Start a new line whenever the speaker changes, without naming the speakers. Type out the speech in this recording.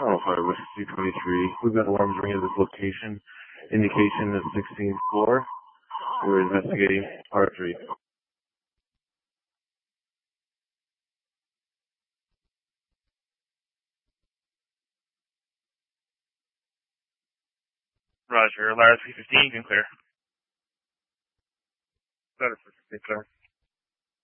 Toronto Fire West 223. We've got alarms ringing at this location. Indication is 16th floor. We're investigating archery.
Roger. Ladder 315, you can clear.
Ladder 315, clear.